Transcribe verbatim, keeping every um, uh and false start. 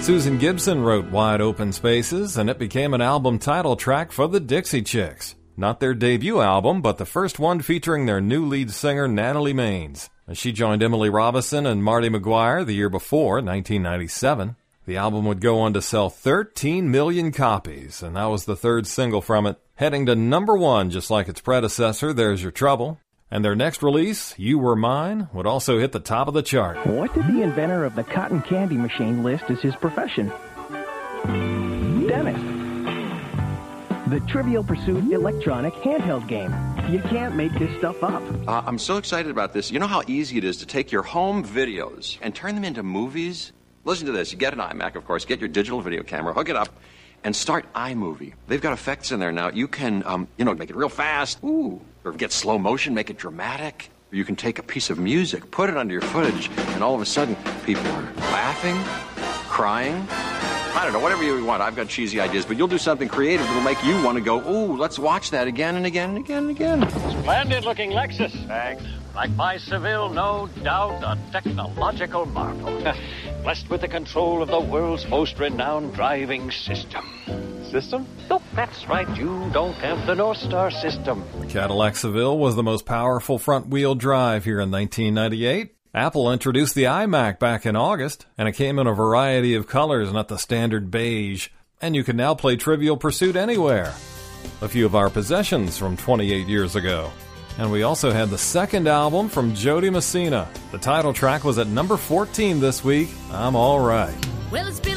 Susan Gibson wrote Wide Open Spaces, and it became an album title track for the Dixie Chicks. Not their debut album, but the first one featuring their new lead singer, Natalie Maines. She joined Emily Robinson and Marty McGuire the year before, nineteen ninety-seven. The album would go on to sell thirteen million copies, and that was the third single from it, heading to number one just like its predecessor, There's Your Trouble. And their next release, You Were Mine, would also hit the top of the chart. What did the inventor of the cotton candy machine list as his profession? Dentist. The Trivial Pursuit electronic handheld game. You can't make this stuff up. Uh, I'm so excited about this. You know how easy it is to take your home videos and turn them into movies? Listen to this. You get an iMac, of course. Get your digital video camera, hook it up, and start iMovie. They've got effects in there now. You can, um, you know, make it real fast. Ooh. Or get slow motion, make it dramatic. Or you can take a piece of music, put it under your footage, and all of a sudden, people are laughing, crying. I don't know, whatever you want. I've got cheesy ideas, but you'll do something creative that'll make you want to go, ooh, let's watch that again and again and again and again. Splendid-looking Lexus. Thanks. Like my Seville, no doubt a technological marvel. Blessed with the control of the world's most renowned driving system. System? Oh, that's right. You don't have the North Star system. The Cadillac Seville was the most powerful front-wheel drive here in nineteen ninety-eight. Apple introduced the iMac back in August, and it came in a variety of colors, not the standard beige. And you can now play Trivial Pursuit anywhere. A few of our possessions from twenty-eight years ago. And we also had the second album from Jody Messina. The title track was at number fourteen this week, I'm All Right. Well, it's been